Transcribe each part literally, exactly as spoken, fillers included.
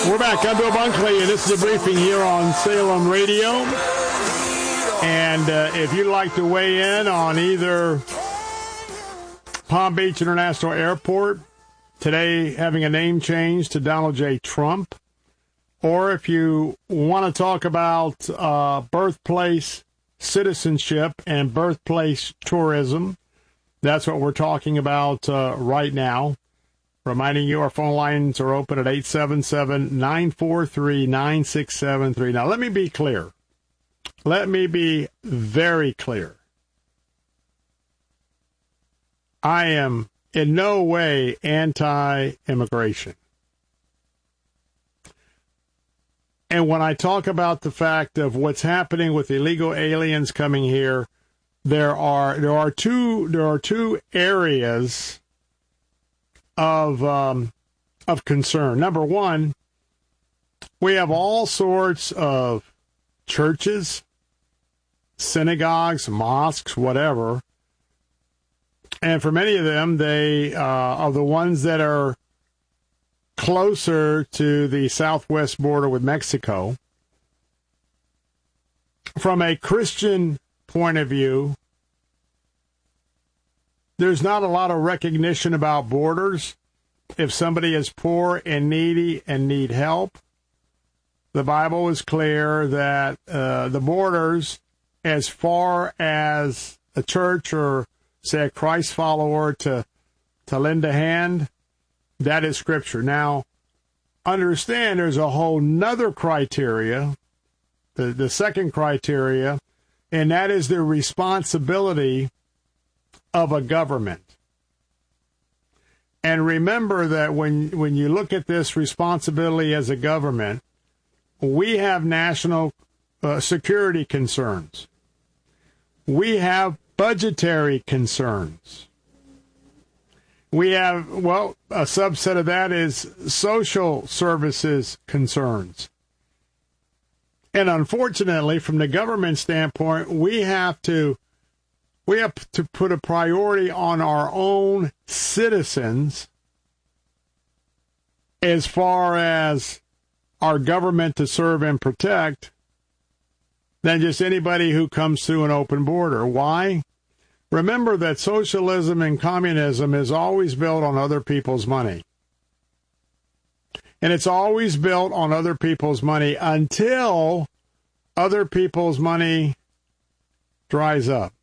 We're back. I'm Bill Bunkley, and this is a briefing here on Salem Radio. And uh, if you'd like to weigh in on either Palm Beach International Airport, today having a name change to Donald J. Trump, or if you want to talk about uh, birthplace citizenship and birthplace tourism, that's what we're talking about uh, right now. Reminding you our phone lines are open at eight seven seven, nine four three, nine six seven three. Now, let me be clear. Let me be very clear. I am in no way anti-immigration. And when I talk about the fact of what's happening with illegal aliens coming here, there are there are two there are two areas of um, of concern. Number one, we have all sorts of churches, synagogues, mosques, whatever, and for many of them, they uh, are the ones that are closer to the southwest border with Mexico. From a Christian point of view, there's not a lot of recognition about borders. If somebody is poor and needy and need help, the Bible is clear that uh, the borders, as far as a church or, say, a Christ follower to, to lend a hand, that is Scripture. Now, understand there's a whole nother criteria, the, the second criteria, and that is the responsibility of a government. And remember that when when you look at this responsibility as a government, we have national uh, security concerns. We have budgetary concerns. We have, well, a subset of that is social services concerns. And unfortunately, from the government standpoint, we have to We have to put a priority on our own citizens as far as our government to serve and protect than just anybody who comes through an open border. Why? Remember that socialism and communism is always built on other people's money. And it's always built on other people's money until other people's money dries up.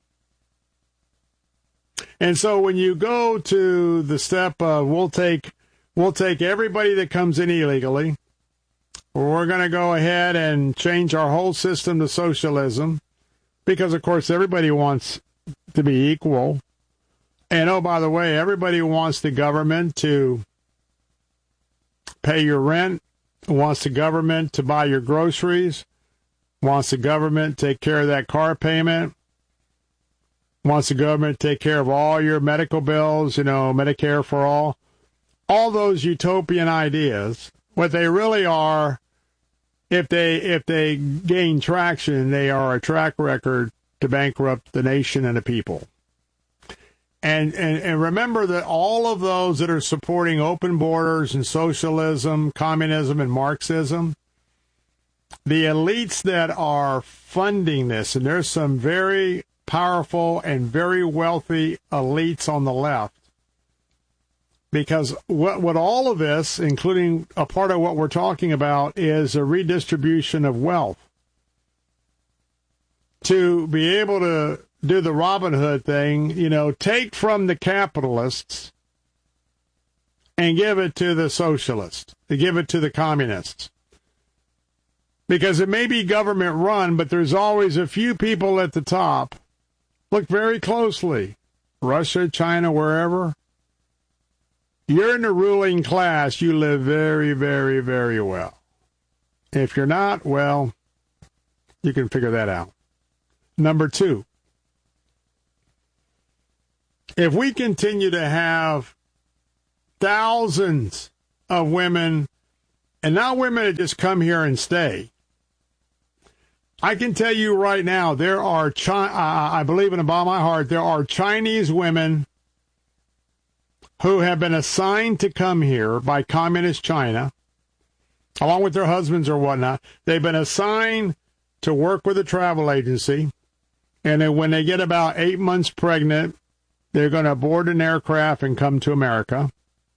And so when you go to the step of we'll take we'll take everybody that comes in illegally, or we're going to go ahead and change our whole system to socialism, because, of course, everybody wants to be equal. And, oh, by the way, everybody wants the government to pay your rent, wants the government to buy your groceries, wants the government to take care of that car payment, wants the government to take care of all your medical bills, you know, Medicare for all. All those utopian ideas, what they really are, if they if they gain traction, they are a track record to bankrupt the nation and the people. And, and and remember that all of those that are supporting open borders and socialism, communism, and Marxism, the elites that are funding this, and there's some very powerful and very wealthy elites on the left, because what, what all of this, including a part of what we're talking about, is a redistribution of wealth. To be able to do the Robin Hood thing, you know, take from the capitalists and give it to the socialists, to give it to the communists. Because it may be government run, but there's always a few people at the top. Look very closely. Russia, China, wherever. You're in the ruling class, you live very, very, very well. If you're not, well, you can figure that out. Number two, if we continue to have thousands of women, and not women that just come here and stay, I can tell you right now, there are, Chi- I believe in the bottom of my heart, there are Chinese women who have been assigned to come here by communist China, along with their husbands or whatnot. They've been assigned to work with a travel agency, and then when they get about eight months pregnant, they're going to board an aircraft and come to America.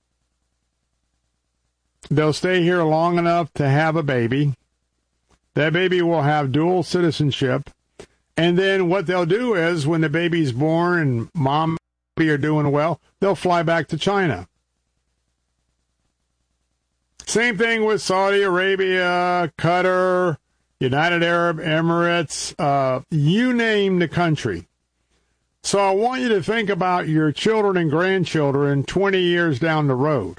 They'll stay here long enough to have a baby. That baby will have dual citizenship. And then what they'll do is, when the baby's born and mom and baby are doing well, they'll fly back to China. Same thing with Saudi Arabia, Qatar, United Arab Emirates, uh, you name the country. So I want you to think about your children and grandchildren twenty years down the road.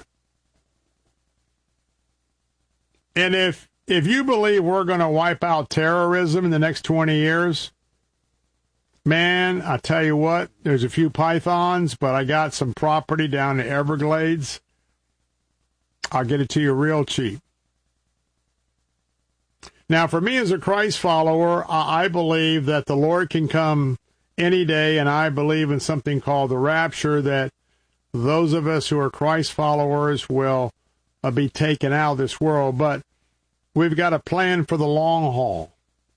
And if if you believe we're going to wipe out terrorism in the next twenty years, man, I tell you what, there's a few pythons, but I got some property down in Everglades. I'll get it to you real cheap. Now, for me as a Christ follower, I believe that the Lord can come any day, and I believe in something called the rapture, that those of us who are Christ followers will uh, be taken out of this world. But we've got a plan for the long haul.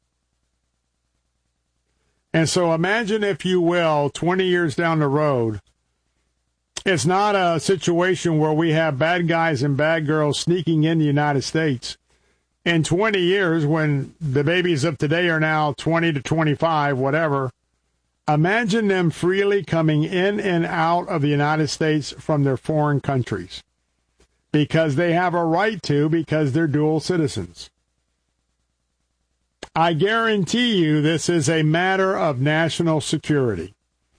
And so imagine, if you will, twenty years down the road, it's not a situation where we have bad guys and bad girls sneaking in the United States. In twenty years, when the babies of today are now twenty to twenty-five, whatever, imagine them freely coming in and out of the United States from their foreign countries, because they have a right to, because they're dual citizens. I guarantee you this is a matter of national security.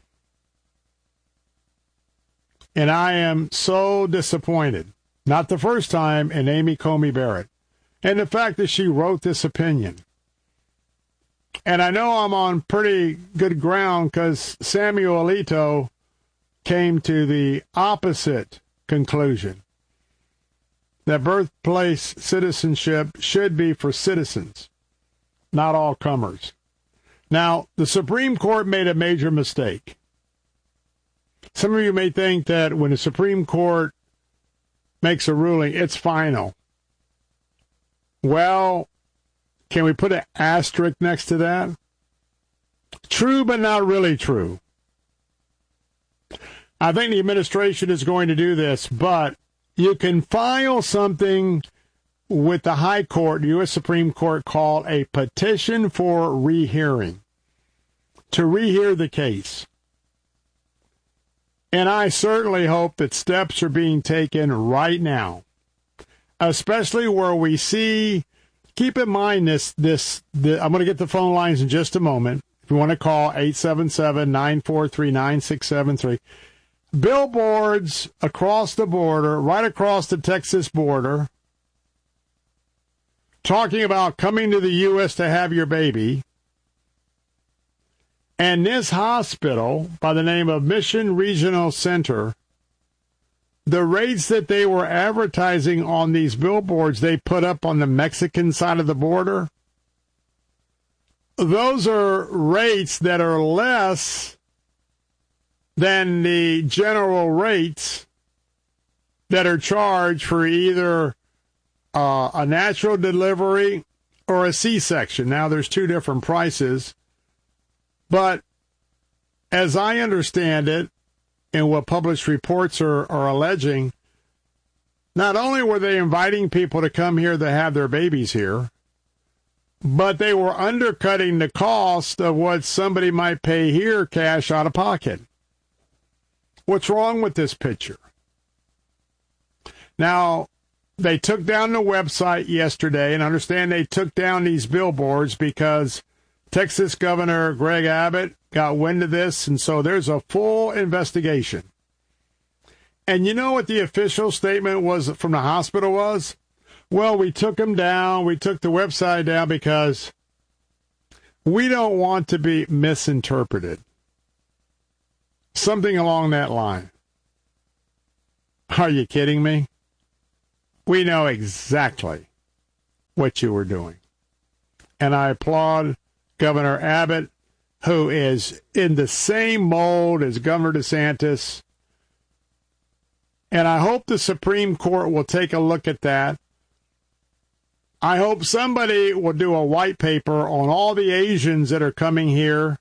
And I am so disappointed, not the first time, in Amy Coney Barrett, and the fact that she wrote this opinion. And I know I'm on pretty good ground, because Samuel Alito came to the opposite conclusion, that birthplace citizenship should be for citizens, not all comers. Now, the Supreme Court made a major mistake. Some of you may think that when the Supreme Court makes a ruling, it's final. Well, can we put an asterisk next to that? True, but not really true. I think the administration is going to do this, but you can file something with the High Court, the U S Supreme Court, called a petition for rehearing, to rehear the case. And I certainly hope that steps are being taken right now, especially where we see, keep in mind this, this, this I'm going to get the phone lines in just a moment. If you want to call, eight seven seven, nine four three, nine six seven three. Billboards across the border, right across the Texas border, talking about coming to the U S to have your baby. And this hospital, by the name of Mission Regional Center, the rates that they were advertising on these billboards they put up on the Mexican side of the border, those are rates that are less than the general rates that are charged for either uh, a natural delivery or a C-section. Now, there's two different prices. But as I understand it, and what published reports are, are alleging, not only were they inviting people to come here to have their babies here, but they were undercutting the cost of what somebody might pay here cash out of pocket. What's wrong with this picture? Now, they took down the website yesterday, and I understand they took down these billboards because Texas Governor Greg Abbott got wind of this, and so there's a full investigation. And you know what the official statement was from the hospital was? Well, we took them down, we took the website down because we don't want to be misinterpreted. Something along that line. Are you kidding me? We know exactly what you were doing. And I applaud Governor Abbott, who is in the same mold as Governor DeSantis. And I hope the Supreme Court will take a look at that I hope somebody will do a white paper on all the Asians that are coming here,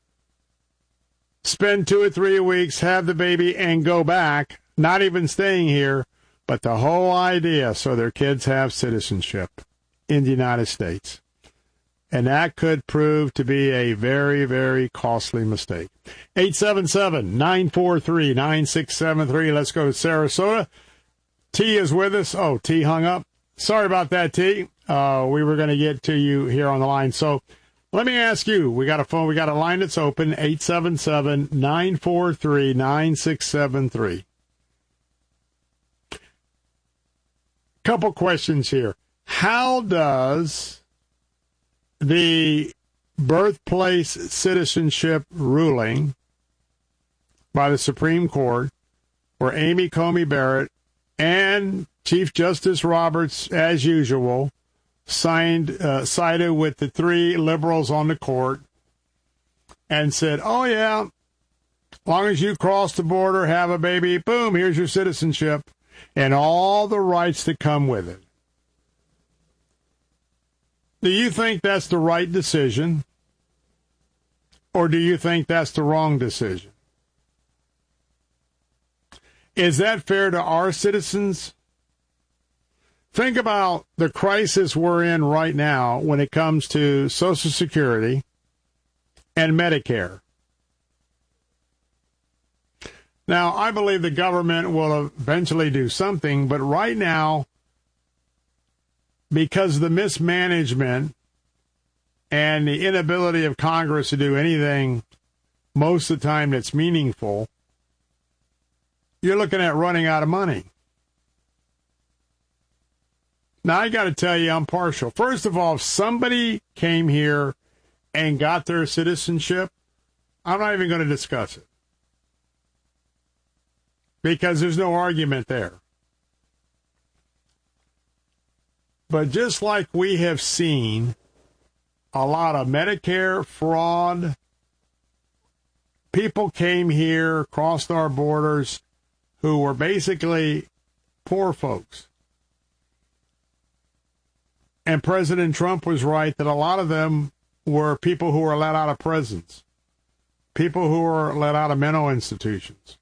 spend two or three weeks, have the baby, and go back, not even staying here, but the whole idea so their kids have citizenship in the United States. And that could prove to be a very, very costly mistake. eight seven seven, nine four three, nine six seven three. Let's go to Sarasota. T is with us. Oh, T hung up. Sorry about that, T. Uh, we were going to get to you here on the line. So let me ask you. We got a phone. We got a line that's open. eight seven seven, nine four three, nine six seven three. Couple questions here. How does the birthplace citizenship ruling by the Supreme Court, where Amy Coney Barrett and Chief Justice Roberts, as usual, signed uh, sided with the three liberals on the court and said, oh, yeah, as long as you cross the border, have a baby, boom, here's your citizenship and all the rights that come with it. Do you think that's the right decision, or do you think that's the wrong decision? Is that fair to our citizens? Think about the crisis we're in right now when it comes to Social Security and Medicare. Now, I believe the government will eventually do something, but right now, because of the mismanagement and the inability of Congress to do anything most of the time that's meaningful, you're looking at running out of money. Now, I got to tell you, I'm partial. First of all, if somebody came here and got their citizenship, I'm not even going to discuss it, because there's no argument there. But just like we have seen a lot of Medicare fraud, people came here, crossed our borders, who were basically poor folks. And President Trump was right that a lot of them were people who were let out of prisons, people who were let out of mental institutions.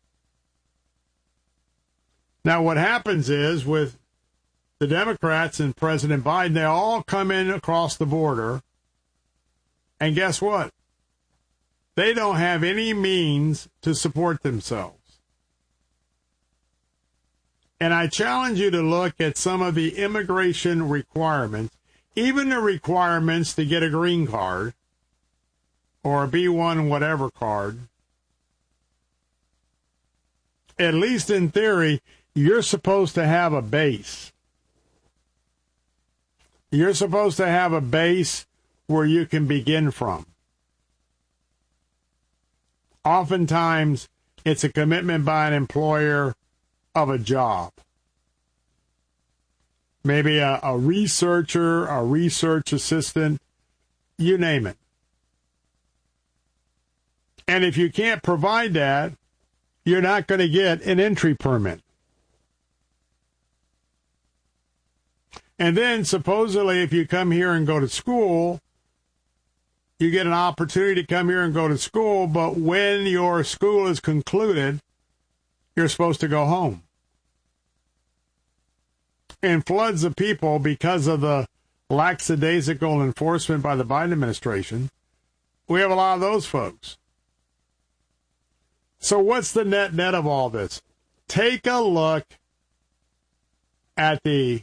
Now, what happens is with the Democrats and President Biden, they all come in across the border, and guess what? They don't have any means to support themselves. And I challenge you to look at some of the immigration requirements, even the requirements to get a green card or a B one whatever card. At least in theory, you're supposed to have a base. You're supposed to have a base where you can begin from. Oftentimes, it's a commitment by an employer of a job. Maybe a, a researcher, a research assistant, you name it. And if you can't provide that, you're not going to get an entry permit. And then supposedly if you come here and go to school, you get an opportunity to come here and go to school, but when your school is concluded, you're supposed to go home. And floods of people, because of the lackadaisical enforcement by the Biden administration, we have a lot of those folks. So what's the net net of all this? Take a look at the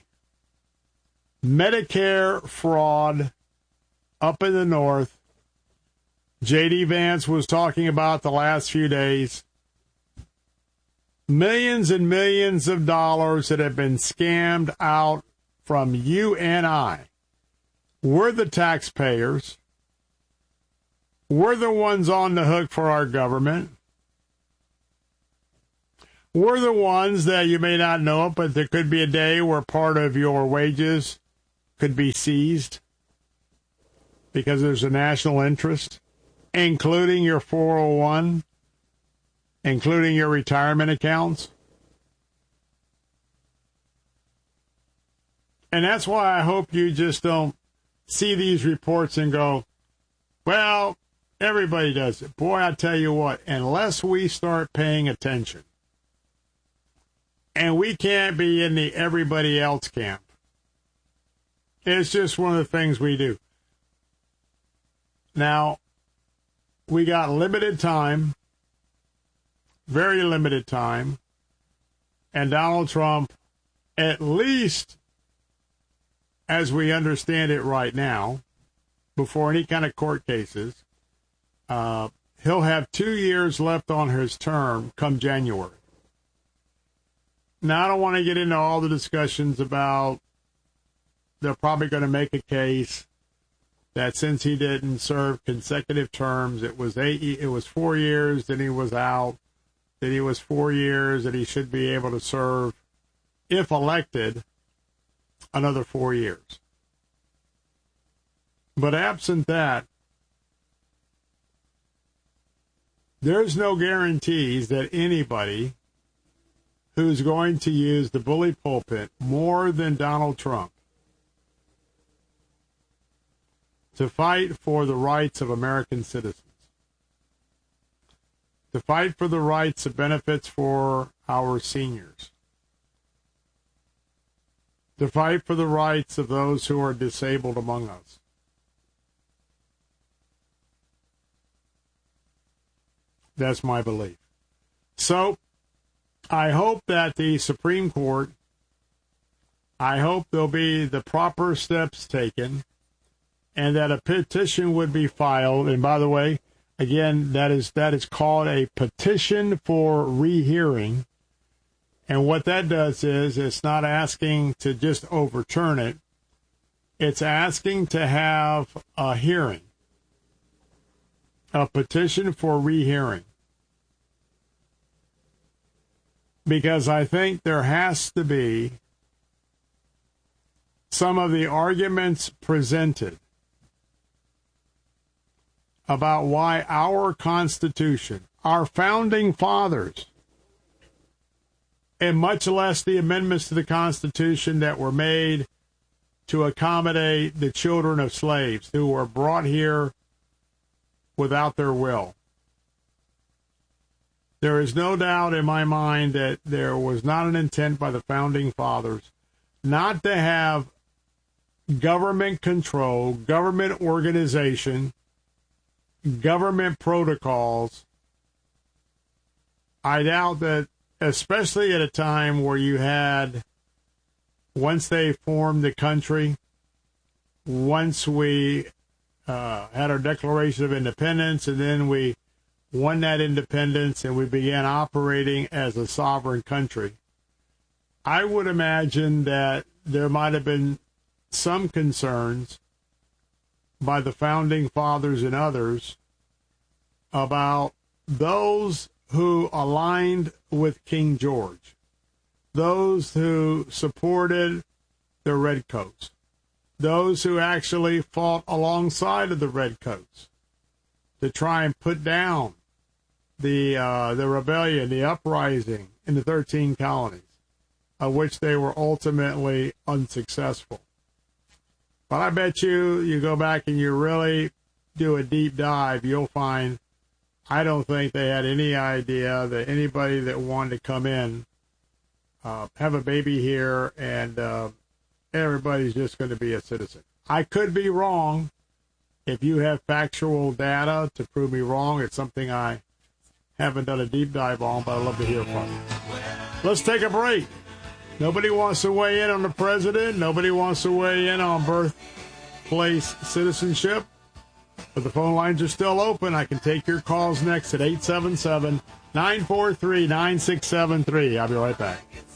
Medicare fraud up in the north. J D. Vance was talking about the last few days. Millions and millions of dollars that have been scammed out from you and I. We're the taxpayers. We're the ones on the hook for our government. We're the ones that you may not know it, but there could be a day where part of your wages could be seized because there's a national interest, including your four oh one, including your retirement accounts. And that's why I hope you just don't see these reports and go, well, everybody does it. Boy, I tell you what, unless we start paying attention, and we can't be in the everybody else camp. It's just one of the things we do. Now, we got limited time, very limited time, and Donald Trump, at least as we understand it right now, before any kind of court cases, uh, he'll have two years left on his term come January. Now, I don't want to get into all the discussions about they're probably going to make a case that since he didn't serve consecutive terms, it was eight, it was four years, then he was out, then he was four years, and he should be able to serve, if elected, another four years. But absent that, there's no guarantees that anybody who's going to use the bully pulpit more than Donald Trump to fight for the rights of American citizens, to fight for the rights of benefits for our seniors, to fight for the rights of those who are disabled among us. That's my belief. So, I hope that the Supreme Court, I hope there'll be the proper steps taken, and that a petition would be filed. And by the way, again, that is that is called a petition for rehearing. And what that does is it's not asking to just overturn it. It's asking to have a hearing, a petition for rehearing. Because I think there has to be some of the arguments presented about why our Constitution, our founding fathers, and much less the amendments to the Constitution that were made to accommodate the children of slaves who were brought here without their will. There is no doubt in my mind that there was not an intent by the founding fathers not to have government control, government organization, government protocols. I doubt that, especially at a time where you had, once they formed the country, once we uh, had our Declaration of Independence, and then we won that independence and we began operating as a sovereign country, I would imagine that there might have been some concerns by the founding fathers and others about those who aligned with King George, those who supported the Redcoats, those who actually fought alongside of the Redcoats to try and put down the uh, the rebellion, the uprising in the thirteen colonies, of which they were ultimately unsuccessful. But I bet you, you go back and you really do a deep dive, you'll find, I don't think they had any idea that anybody that wanted to come in, uh, have a baby here, and uh, everybody's just going to be a citizen. I could be wrong. If you have factual data to prove me wrong, it's something I haven't done a deep dive on, but I'd love to hear from you. Let's take a break. Nobody wants to weigh in on the president. Nobody wants to weigh in on birthplace citizenship. But the phone lines are still open. I can take your calls next at eight seven seven, nine four three, nine six seven three. I'll be right back.